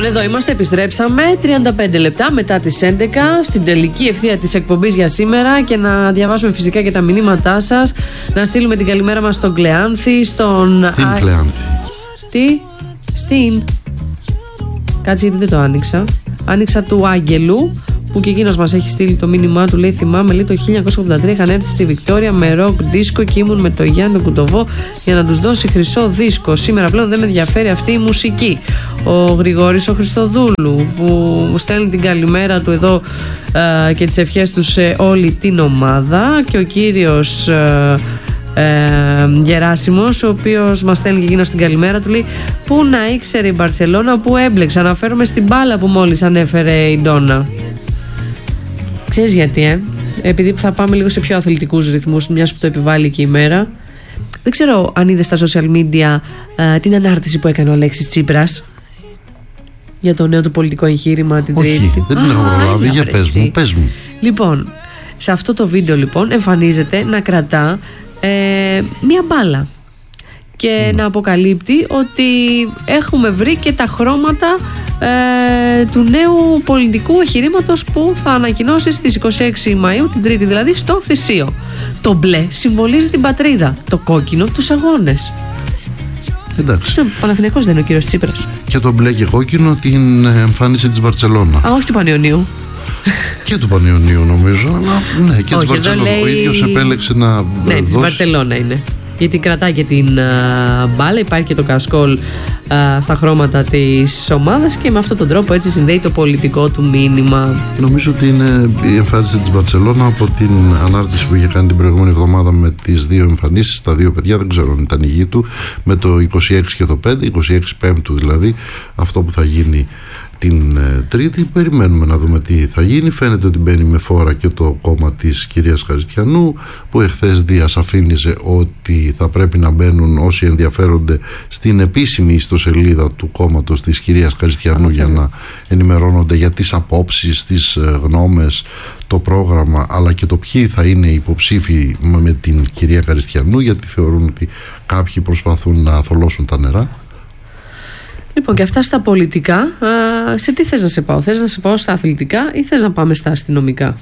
Λοιπόν, εδώ είμαστε, επιστρέψαμε 35 λεπτά μετά τις 11 στην τελική ευθεία της εκπομπής για σήμερα και να διαβάσουμε φυσικά και τα μηνύματά σας, να στείλουμε την καλημέρα μας στον Κλεάνθη, στον... Στην Κλεάνθη. Τι? Στην... Κάτσε γιατί δεν το άνοιξα. Άνοιξα του Άγγελου, που και εκείνος μας έχει στείλει το μήνυμά του. Λέει, θυμάμαι, λέει, το 1983 είχαν έρθει στη Βικτόρια με ροκ δίσκο και ήμουν με το Γιάννη τον Κουτοβό για να τους δώσει χρυσό δίσκο. Σήμερα πλέον δεν με ενδιαφέρει αυτή η μουσική. Ο Γρηγόρης ο Χριστοδούλου, που στέλνει την καλημέρα του εδώ και τις ευχές του σε όλη την ομάδα, και ο κύριος Γεράσιμος, ο οποίος μας στέλνει και εκείνος την καλημέρα του, λέει, πού να ήξερε η Μπαρτσελώνα που έμπλεξε. Αναφέρομαι στην μπάλα που μόλις ανέφερε η Ντόνα. Ξέρεις γιατί, επειδή θα πάμε λίγο σε πιο αθλητικούς ρυθμούς, μιας που το επιβάλλει και η μέρα. Δεν ξέρω αν είδες στα social media την ανάρτηση που έκανε ο Αλέξης Τσίπρας για το νέο του πολιτικό εγχείρημα την Τρίτη. Όχι, δεν την έχω προλάβει. Για πες μου. Λοιπόν, σε αυτό το βίντεο λοιπόν εμφανίζεται να κρατά μία μπάλα και να αποκαλύπτει ότι έχουμε βρει και τα χρώματα του νέου πολιτικού εγχειρήματος που θα ανακοινώσει στις 26 Μαΐου, την Τρίτη δηλαδή, στο Θησίο. Το μπλε συμβολίζει την πατρίδα, το κόκκινο τους αγώνες. Εντάξει. Ο Παναθηναϊκός δεν είναι ο κύριος Τσίπρας. Και το μπλε και κόκκινο την εμφάνιση της Μπαρτσελώνα. Α, όχι του Πανιωνίου. Και του Πανιωνίου νομίζω, αλλά ναι, και της Μπαρτσελώνα. Λέει... Ο ίδιος επέλεξε να ναι, της Μπαρτσελώνα είναι. Γιατί κρατάει και την μπάλα, υπάρχει και το κασκόλ στα χρώματα της ομάδας και με αυτόν τον τρόπο έτσι συνδέει το πολιτικό του μήνυμα. Νομίζω ότι είναι η εμφάνιση της Μπαρτσελώνα από την ανάρτηση που είχε κάνει την προηγούμενη εβδομάδα με τις δύο εμφανίσεις, τα δύο παιδιά, δεν ξέρω αν ήταν η γη του, με το 26 και το 5, 26 Πέμπτου δηλαδή, αυτό που θα γίνει την Τρίτη. Περιμένουμε να δούμε τι θα γίνει. Φαίνεται ότι μπαίνει με φόρα και το κόμμα της κυρίας Χαριστιανού, που εχθές διασαφήνιζε ότι θα πρέπει να μπαίνουν όσοι ενδιαφέρονται στην επίσημη ιστοσελίδα του κόμματος της κυρίας Χαριστιανού για να ενημερώνονται για τις απόψεις, τις γνώμες, το πρόγραμμα, αλλά και το ποιοι θα είναι υποψήφοι με την κυρία Χαριστιανού, γιατί θεωρούν ότι κάποιοι προσπαθούν να θολώσουν τα νερά. Λοιπόν, και αυτά στα πολιτικά. Σε τι θες να σε πάω? Θες να σε πάω στα αθλητικά ή θες να πάμε στα αστυνομικά?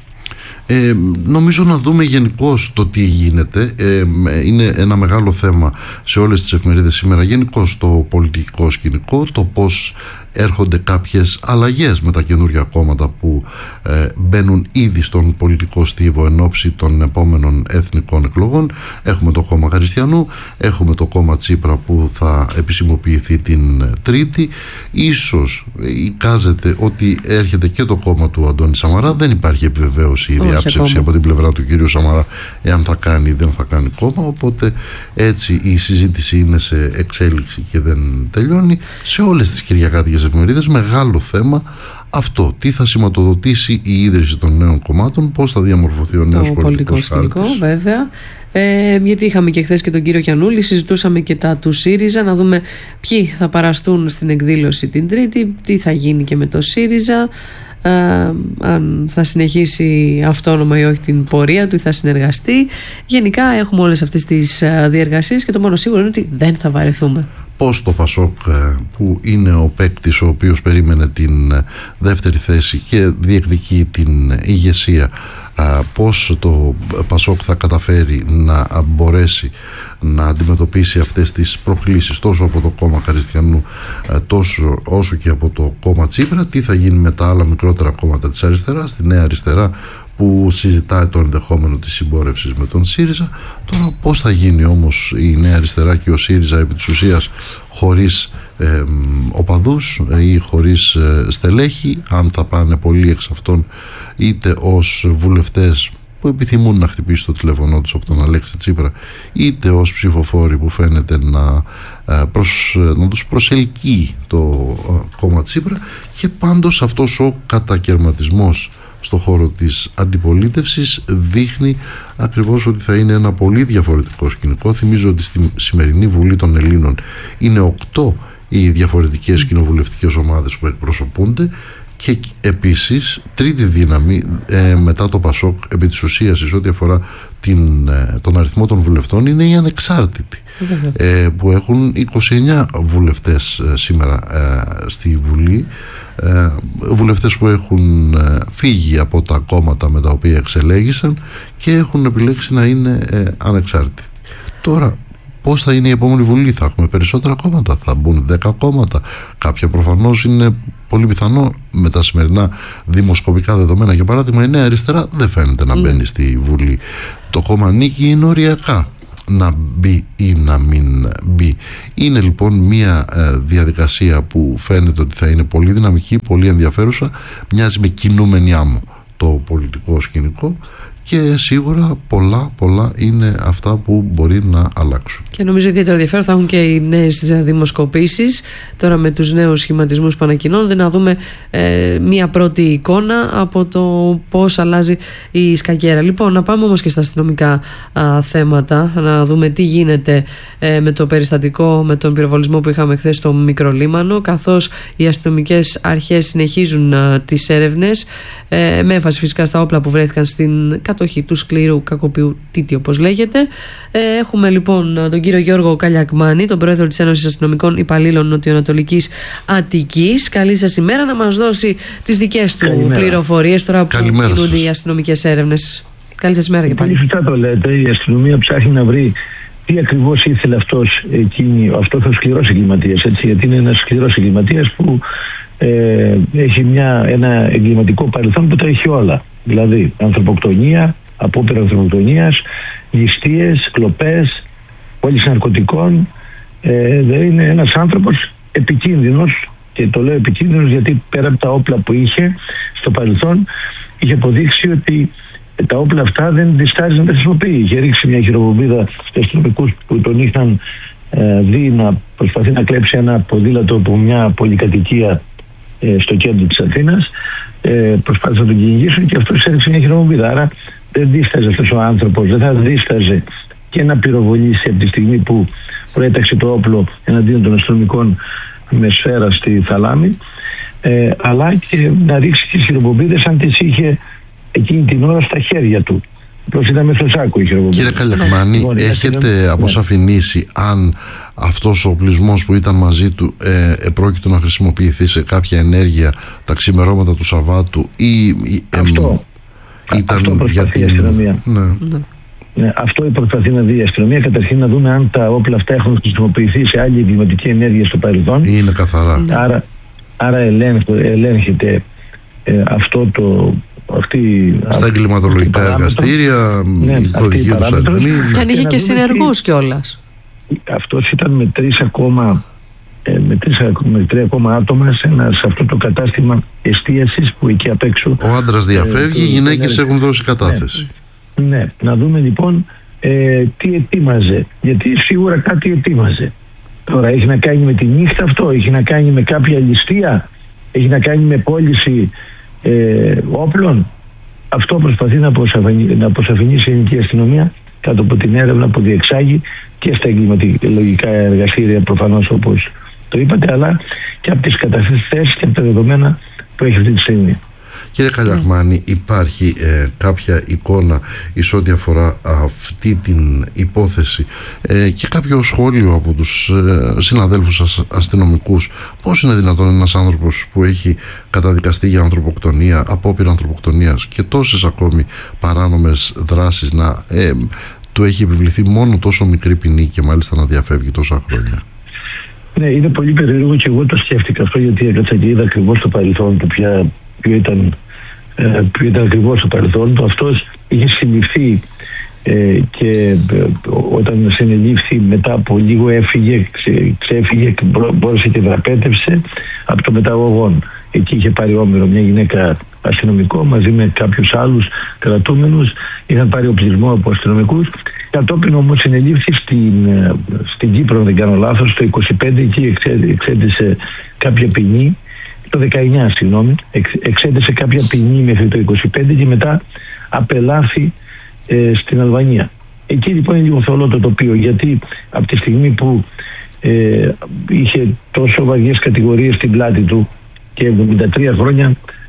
Νομίζω να δούμε γενικώς το τι γίνεται. Είναι ένα μεγάλο θέμα σε όλες τις εφημερίδες σήμερα γενικώς το πολιτικό σκηνικό, το πώς έρχονται κάποιες αλλαγές με τα καινούργια κόμματα που μπαίνουν ήδη στον πολιτικό στίβο εν ώψη των επόμενων εθνικών εκλογών. Έχουμε το κόμμα Χαριστιανού, έχουμε το κόμμα Τσίπρα που θα επισημοποιηθεί την Τρίτη. Ίσως εικάζεται ότι έρχεται και το κόμμα του Αντώνη Σαμαρά. Δεν υπάρχει επιβεβαίωση ή διάψευση από την πλευρά του κυρίου Σαμαρά εάν θα κάνει ή δεν θα κάνει κόμμα, οπότε έτσι η συζήτηση είναι σε εξέλιξη και δεν τελειώνει. Σε όλες τις κυριακάτικες εφημερίδες μεγάλο θέμα αυτό, τι θα σηματοδοτήσει η ίδρυση των νέων κομμάτων, πώς θα διαμορφωθεί ο νέος πολιτικός χάρτης. Βέβαια, γιατί είχαμε και χθες και τον κύριο Κιανούλη, συζητούσαμε και τα του ΣΥΡΙΖΑ, να δούμε ποιοι θα παραστούν στην εκδήλωση την Τρίτη, τι θα γίνει και με το ΣΥΡΙΖΑ, αν θα συνεχίσει αυτόνομα ή όχι την πορεία του ή θα συνεργαστεί. Γενικά έχουμε όλες αυτές τις διεργασίες και το μόνο σίγουρο είναι ότι δεν θα βαρεθούμε. Πώς το Πασόκ, που είναι ο παίκτης ο οποίος περίμενε την δεύτερη θέση και διεκδικεί την ηγεσία, πώς το Πασόκ θα καταφέρει να μπορέσει να αντιμετωπίσει αυτές τις προκλήσεις τόσο από το κόμμα Χαριστιανού όσο και από το κόμμα Τσίπρα, τι θα γίνει με τα άλλα μικρότερα κόμματα της αριστεράς, τη Νέα Αριστερά που συζητάει το ενδεχόμενο της συμπόρευσης με τον ΣΥΡΙΖΑ. Τώρα πώς θα γίνει όμως η Νέα Αριστερά και ο ΣΥΡΙΖΑ επί της ουσίας χωρίς οπαδούς ή χωρίς στελέχη, αν θα πάνε πολλοί εξ αυτών είτε ως βουλευτές που επιθυμούν να χτυπήσει το τηλέφωνο τους από τον Αλέξη Τσίπρα, είτε ως ψηφοφόροι που φαίνεται να τους προσελκύει το κόμμα Τσίπρα. Και πάντως αυτός ο κατακαιρματισμός στο χώρο της αντιπολίτευσης δείχνει ακριβώς ότι θα είναι ένα πολύ διαφορετικό σκηνικό. Θυμίζω ότι στη σημερινή Βουλή των Ελλήνων είναι 8 οι διαφορετικές κοινοβουλευτικές ομάδες που εκπροσωπούνται Και επίσης τρίτη δύναμη μετά το ΠΑΣΟΚ επί της ουσίας σε ό,τι αφορά τον αριθμό των βουλευτών είναι οι ανεξάρτητοι, που έχουν 29 βουλευτές σήμερα στη Βουλή, βουλευτές που έχουν φύγει από τα κόμματα με τα οποία εξελέγησαν και έχουν επιλέξει να είναι ανεξάρτητοι. Τώρα πώς θα είναι η επόμενη Βουλή? Θα έχουμε περισσότερα κόμματα, θα μπουν 10 κόμματα, κάποια προφανώς είναι πολύ πιθανό με τα σημερινά δημοσκοπικά δεδομένα. Για παράδειγμα, η Νέα Αριστερά δεν φαίνεται να μπαίνει στη Βουλή. Το κόμμα Νίκη είναι οριακά να μπει ή να μην μπει. Είναι λοιπόν μια διαδικασία που φαίνεται ότι θα είναι πολύ δυναμική, πολύ ενδιαφέρουσα, μοιάζει με κινούμενη άμμο το πολιτικό σκηνικό, και σίγουρα πολλά είναι αυτά που μπορεί να αλλάξουν. Και νομίζω ιδιαίτερο ενδιαφέρον θα έχουν και οι νέες δημοσκοπήσεις τώρα με τους νέους σχηματισμούς που ανακοινώνονται, να δούμε μία πρώτη εικόνα από το πώς αλλάζει η σκακέρα. Λοιπόν, να πάμε όμως και στα αστυνομικά θέματα, να δούμε τι γίνεται με το περιστατικό, με τον πυροβολισμό που είχαμε χθες στο Μικρολίμανο, καθώς οι αστυνομικές αρχές συνεχίζουν τις έρευνες με έμφαση φυσικά στα όπλα που βρέθηκαν στην κατοχή του σκληρού κακοποιού Τίτη, όπως λέγεται. Έχουμε λοιπόν τον κύριο Γιώργο Καλιακμάνη, τον πρόεδρο της Ένωσης Αστυνομικών Υπαλλήλων Νοτιοανατολικής Αττικής. Καλή σας ημέρα, να μας δώσει τις δικές του πληροφορίες τώρα που κινούνται οι αστυνομικές έρευνες. Καλή σας ημέρα και πάλι. Πολύ σωστά το λέτε. Η αστυνομία ψάχνει να βρει τι ακριβώς ήθελε αυτός ο σκληρός εγκληματίας, γιατί είναι ένας σκληρός εγκληματίας που έχει ένα εγκληματικό παρελθόν που τα έχει όλα. Δηλαδή ανθρωποκτονία, απόπειρα ανθρωποκτονίας, ληστείες, κλοπές, πώληση ναρκωτικών. Δεν είναι ένας άνθρωπος επικίνδυνος, και το λέω επικίνδυνος γιατί πέρα από τα όπλα που είχε στο παρελθόν, είχε αποδείξει ότι τα όπλα αυτά δεν διστάζει να τα χρησιμοποιεί. Είχε ρίξει μια χειροβομβίδα στους αστυνομικούς που τον είχαν δει να προσπαθεί να κλέψει ένα ποδήλατο από μια πολυκατοικία στο κέντρο της Αθήνας. Προσπάθησαν να τον κυνηγήσουν και αυτός έριξε μια χειροβομβίδα. Άρα δεν δίσταζε αυτός ο άνθρωπος, δεν θα δίσταζε και να πυροβολήσει από τη στιγμή που προέταξε το όπλο εναντίον των αστυνομικών με σφαίρα στη θαλάμη, αλλά και να ρίξει τις χειροβομβίδες αν τις είχε εκείνη την ώρα στα χέρια του. Απλώς ήταν με θωσάκο η χειροβομβίδα. Κύριε Καλιακμάνη, έχετε αποσαφηνίσει αν αυτός ο οπλισμός που ήταν μαζί του επρόκειτο να χρησιμοποιηθεί σε κάποια ενέργεια τα ξημερώματα του Σαββάτου ή αυτό προσπαθεί η αστυνομία. Αυτό προσπαθεί να δει η αστυνομία. Καταρχήν να δούμε αν τα όπλα αυτά έχουν χρησιμοποιηθεί σε άλλη εγκληματική ενέργεια στο παρελθόν. Είναι καθαρά. Άρα ελέγχεται αυτό στα εγκληματολογικά εργαστήρια, η κωδική του αριθμή. Και αν είχε και συνεργούς κιόλας. Αυτός ήταν με τρία ακόμα άτομα σε αυτό το κατάστημα εστίασης που εκεί απ' έξω. Ο άντρας διαφεύγει, οι γυναίκες έχουν δώσει κατάθεση. Ναι, να δούμε λοιπόν τι ετοίμαζε, γιατί σίγουρα κάτι ετοίμαζε. Τώρα έχει να κάνει με τη νύχτα αυτό, έχει να κάνει με κάποια ληστεία, έχει να κάνει με πώληση όπλων. Αυτό προσπαθεί να αποσαφηνίσει η ελληνική αστυνομία κάτω από την έρευνα που διεξάγει και στα εγκληματολογικά εργαστήρια, προφανώς όπως το είπατε, αλλά και από τις καταθέσεις και από τα δεδομένα που έχει αυτή τη στιγμή. Κύριε Καλιακμάνη, υπάρχει κάποια εικόνα εις ό,τι αφορά αυτή την υπόθεση και κάποιο σχόλιο από τους συναδέλφους αστυνομικούς? Πώς είναι δυνατόν ένας άνθρωπος που έχει καταδικαστεί για ανθρωποκτονία, απόπειρα ανθρωποκτονίας και τόσες ακόμη παράνομες δράσεις να του έχει επιβληθεί μόνο τόσο μικρή ποινή και μάλιστα να διαφεύγει τόσα χρόνια? Ναι, είναι πολύ περίεργο και εγώ το σκέφτηκα αυτό, γιατί έκατσα και είδα ακριβώς το παρελθόν του, ποιο ήταν ακριβώς το παρελθόν του. Αυτός είχε συλληφθεί και όταν συνελήφθη μετά από λίγο ξέφυγε και μπόρεσε και δραπέτευσε από το μεταγωγόν. Εκεί είχε πάρει όμηρο μια γυναίκα αστυνομικό μαζί με κάποιους άλλους κρατούμενους, είχαν πάρει οπλισμό από αστυνομικούς. Κατόπιν όμως συνελήφθη στην Κύπρο, αν δεν κάνω λάθος, το 25, εκεί εξέντησε κάποια ποινή, το 19 συγγνώμη, εξέντησε κάποια ποινή μέχρι το 25 και μετά απελάθη στην Αλβανία. Εκεί λοιπόν είναι λίγο θολό το τοπίο, γιατί από τη στιγμή που είχε τόσο βαριές κατηγορίες στην πλάτη του και 73 χρόνια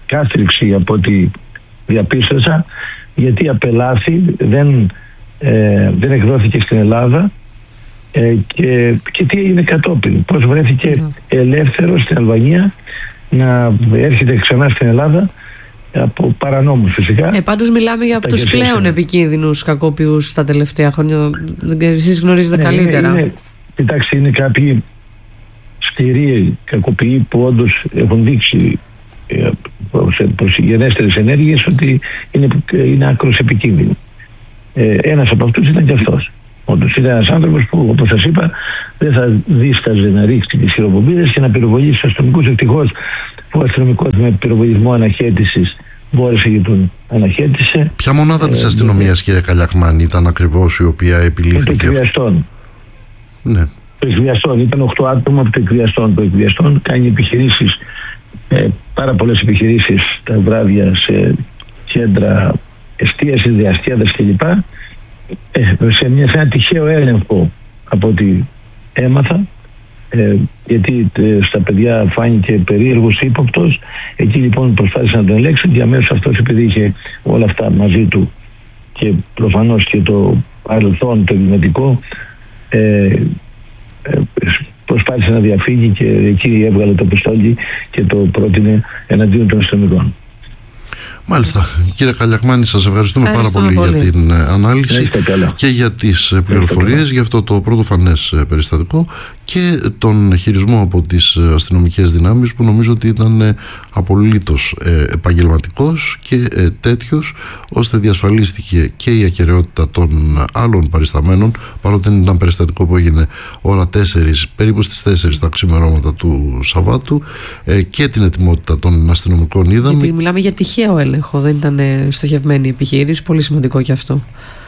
κάστριξη από ό,τι διαπίστωσα, γιατί απελάθη, δεν εκδόθηκε στην Ελλάδα και τι έγινε κατόπιν, πώς βρέθηκε ελεύθερο στην Αλβανία να έρχεται ξανά στην Ελλάδα από παρανόμους φυσικά. Πάντως μιλάμε για από τους πλέον επικίνδυνους κακοποιούς τα τελευταία χρόνια. Εσείς γνωρίζετε καλύτερα. Κοιτάξτε, είναι κάποιοι σκληροί κακοποιοί που όντως έχουν δείξει προς γενέστερες ενέργειες ότι είναι άκρως επικίνδυνοι. Ένας από αυτούς ήταν και αυτός. Όντως ήταν ένας άνθρωπος που, όπως σας είπα, δεν θα δίσταζε να ρίξει τις χειροπομπίδες και να πυροβολήσει τους αστυνομικούς. Ευτυχώς που ο αστυνομικός με πυροβολισμό αναχέτησης μπόρεσε και τον αναχέτησε. Ποια μονάδα της αστυνομίας, κύριε Καλιακμάνη, ήταν ακριβώς η οποία επιλήφθηκε? Το εκβιαστών. Ναι. Το εκβιαστών. Ήταν 8 άτομα από το εκβιαστών. Το εκβιαστών κάνει επιχειρήσεις, πάρα πολλές επιχειρήσεις τα βράδια σε κέντρα εστίασης, διαστιάδας κλπ. Σε ένα τυχαίο έλεγχο από ό,τι έμαθα, γιατί στα παιδιά φάνηκε περίεργος, ύποπτος. Εκεί λοιπόν προσπάθησαν να τον ελέγξουν και αμέσως αυτός, επειδή είχε όλα αυτά μαζί του και προφανώς και το παρελθόν το εγκληματικό, προσπάθησε να διαφύγει και εκεί έβγαλε το πιστόλι και το πρότεινε εναντίον των αστυνομικών. Μάλιστα. Κύριε Καλιακμάνη, σας ευχαριστούμε πάρα πολύ για την ανάλυση και για τις πληροφορίες για αυτό το πρωτοφανές περιστατικό και τον χειρισμό από τις αστυνομικές δυνάμεις, που νομίζω ότι ήταν απολύτως επαγγελματικός και τέτοιος, ώστε διασφαλίστηκε και η ακεραιότητα των άλλων παρισταμένων, παρότι ήταν περιστατικό που έγινε ώρα 4, περίπου στις 4 τα ξημερώματα του Σαββάτου, και την ετοιμότητα των αστυνομικών είδαμε. Γιατί μιλάμε για τυχαίο έλεγχο, δεν ήταν στοχευμένη επιχείρηση, πολύ σημαντικό και αυτό.